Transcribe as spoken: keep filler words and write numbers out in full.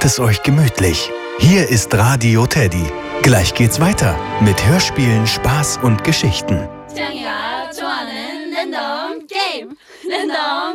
es euch gemütlich. Hier ist Radio Teddy. Gleich geht's weiter mit Hörspielen, Spaß und Geschichten. 짱이가 좋아하는 랜덤 게임. 랜덤